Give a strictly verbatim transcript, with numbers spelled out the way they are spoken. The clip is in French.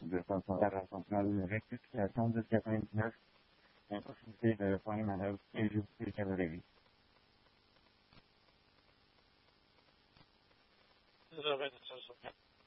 de façon à rassembler une rectification de quatre-vingt-dix-neuf, impossibilité de faire une manœuvre et juste de cavalerie. zéro vingt-sept.